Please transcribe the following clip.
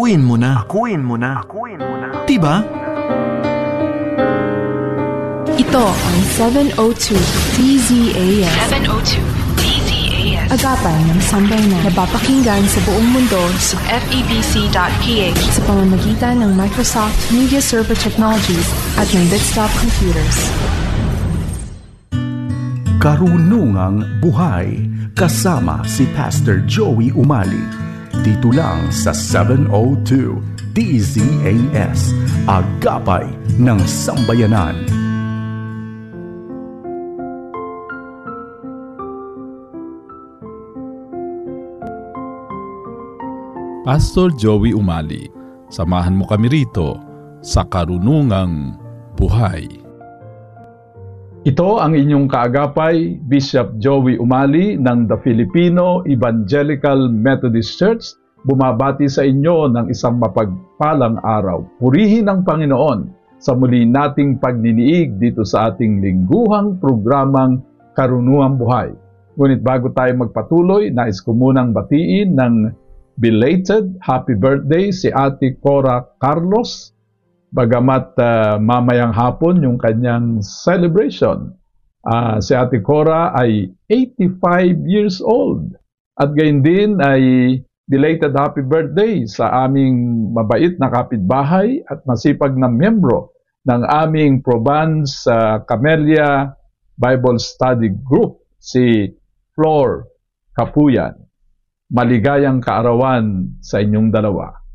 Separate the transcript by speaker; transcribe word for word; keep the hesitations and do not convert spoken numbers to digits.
Speaker 1: Akuin mo na. Akuin mo na. Akuin mo na. Diba?
Speaker 2: Ito ang seven oh two D Z A S.
Speaker 3: seven oh two D Z A S.
Speaker 2: Agapan ng sambayanan. Napapakinggan sa buong mundo
Speaker 3: sa F E B C dot P H
Speaker 2: sa pamamagitan ng Microsoft Media Server Technologies at ng Desktop Computers.
Speaker 4: Karunungang Buhay kasama si Pastor Joey Umali. Dito lang sa seven oh two D Z A S. Agapay ng Sambayanan.
Speaker 5: Pastor Joey Umali, samahan mo kami rito sa Karunungang Buhay.
Speaker 6: Ito ang inyong kaagapay, Bishop Joey Umali ng The Filipino Evangelical Methodist Church, bumabati sa inyo ng isang mapagpalang araw. Purihin ang Panginoon sa muli nating pagniniig dito sa ating lingguhang programang Karunungang Buhay. Ngunit bago tayo magpatuloy, nais ko munang batiin ng belated happy birthday si Ate Cora Carlos. Bagamat uh, mamayang hapon yung kanyang celebration, uh, si Ate Cora ay eighty-five years old. At gayon din ay belated happy birthday sa aming mabait na kapitbahay at masipag na miyembro ng aming Provence uh, Camellia Bible Study Group, si Flor Capuyan. Maligayang kaarawan sa inyong dalawa.